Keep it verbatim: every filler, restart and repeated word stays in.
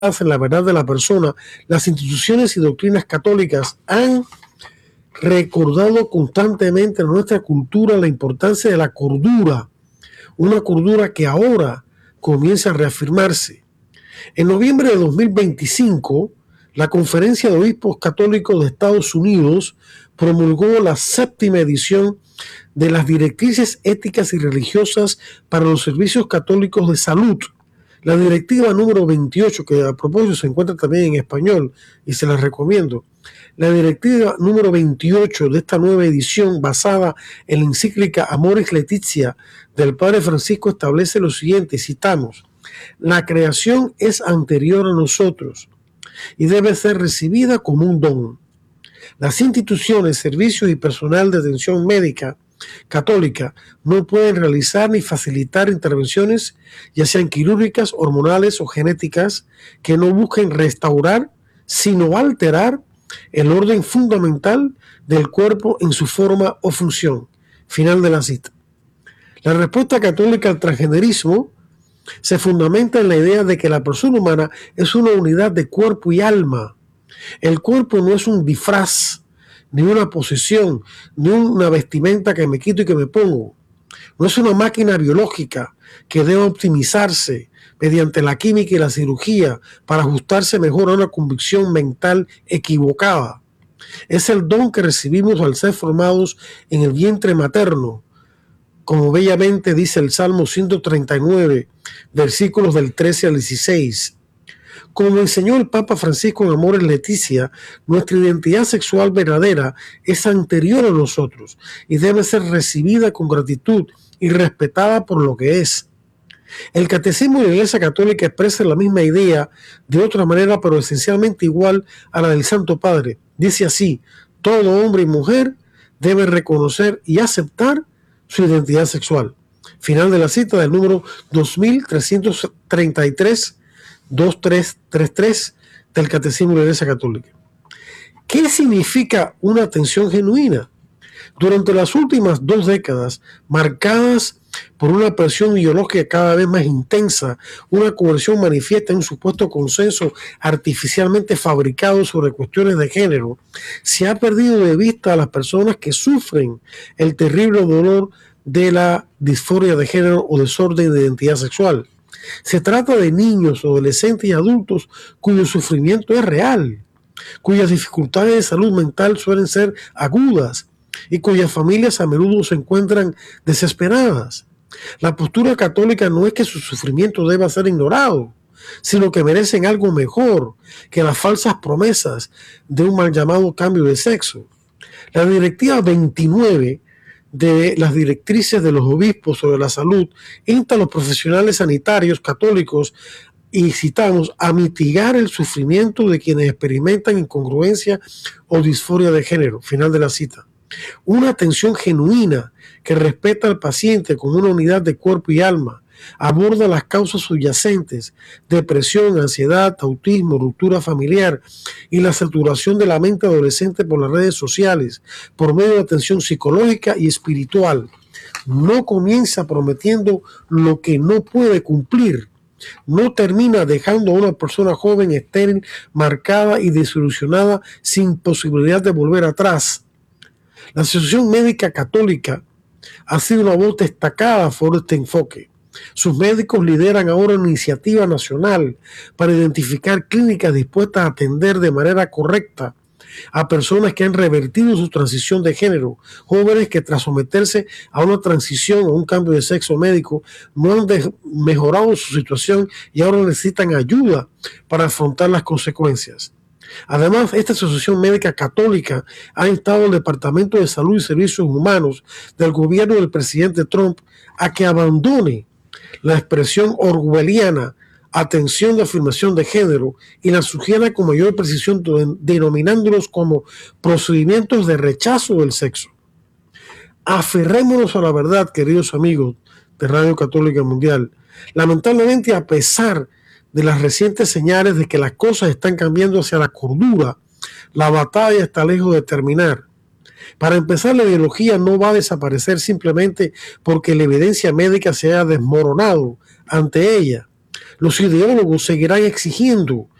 en la verdad de la persona, las instituciones y doctrinas católicas han recordado constantemente en nuestra cultura la importancia de la cordura, una cordura que ahora comienza a reafirmarse. En noviembre de dos mil veinticinco, la Conferencia de Obispos Católicos de Estados Unidos promulgó la séptima edición de las directrices éticas y religiosas para los servicios católicos de salud. La directiva número veintiocho, que a propósito se encuentra también en español y se la recomiendo. La directiva número veintiocho de esta nueva edición, basada en la encíclica Amoris Laetitia del Padre Francisco, establece lo siguiente, citamos: la creación es anterior a nosotros y debe ser recibida como un don. Las instituciones, servicios y personal de atención médica católica no pueden realizar ni facilitar intervenciones, ya sean quirúrgicas, hormonales o genéticas, que no busquen restaurar, sino alterar el orden fundamental del cuerpo en su forma o función. Final de la cita. La respuesta católica al transgenerismo se fundamenta en la idea de que la persona humana es una unidad de cuerpo y alma. El cuerpo no es un disfraz, ni una posesión, ni una vestimenta que me quito y que me pongo. No es una máquina biológica que debe optimizarse mediante la química y la cirugía para ajustarse mejor a una convicción mental equivocada. Es el don que recibimos al ser formados en el vientre materno, como bellamente dice el Salmo ciento treinta y nueve, versículos del trece al dieciséis. Como enseñó el Papa Francisco en Amoris Laetitia, nuestra identidad sexual verdadera es anterior a nosotros y debe ser recibida con gratitud y respetada por lo que es. El Catecismo de la Iglesia Católica expresa la misma idea de otra manera, pero esencialmente igual a la del Santo Padre. Dice así: todo hombre y mujer debe reconocer y aceptar su identidad sexual. Final de la cita del número dos mil trescientos treinta y tres, veintitrés treinta y tres del Catecismo de la Iglesia Católica. ¿Qué significa una atención genuina? Durante las últimas dos décadas, marcadas por una presión ideológica cada vez más intensa, una coerción manifiesta en un supuesto consenso artificialmente fabricado sobre cuestiones de género, se ha perdido de vista a las personas que sufren el terrible dolor de la disforia de género o desorden de identidad sexual. Se trata de niños, adolescentes y adultos cuyo sufrimiento es real, cuyas dificultades de salud mental suelen ser agudas y cuyas familias a menudo se encuentran desesperadas. La postura católica no es que su sufrimiento deba ser ignorado, sino que merecen algo mejor que las falsas promesas de un mal llamado cambio de sexo. La directiva veintinueve de las directrices de los obispos sobre la salud insta a los profesionales sanitarios católicos, y citamos, a mitigar el sufrimiento de quienes experimentan incongruencia o disforia de género. Final de la cita. Una atención genuina que respeta al paciente como una unidad de cuerpo y alma, aborda las causas subyacentes, depresión, ansiedad, autismo, ruptura familiar y la saturación de la mente adolescente por las redes sociales, por medio de atención psicológica y espiritual. No comienza prometiendo lo que no puede cumplir. No termina dejando a una persona joven, estéril, marcada y desilusionada sin posibilidad de volver atrás. La Asociación Médica Católica ha sido una voz destacada por este enfoque. Sus médicos lideran ahora una iniciativa nacional para identificar clínicas dispuestas a atender de manera correcta a personas que han revertido su transición de género, jóvenes que tras someterse a una transición o un cambio de sexo médico no han mejorado su situación y ahora necesitan ayuda para afrontar las consecuencias. Además, esta Asociación Médica Católica ha instado al Departamento de Salud y Servicios Humanos del gobierno del presidente Trump a que abandone la expresión orwelliana atención de afirmación de género y la sugiera con mayor precisión, denominándolos como procedimientos de rechazo del sexo. Aferrémonos a la verdad, queridos amigos de Radio Católica Mundial. Lamentablemente, a pesar de las recientes señales de que las cosas están cambiando hacia la cordura, la batalla está lejos de terminar. Para empezar, la ideología no va a desaparecer simplemente porque la evidencia médica se haya desmoronado ante ella. Los ideólogos seguirán exigiendo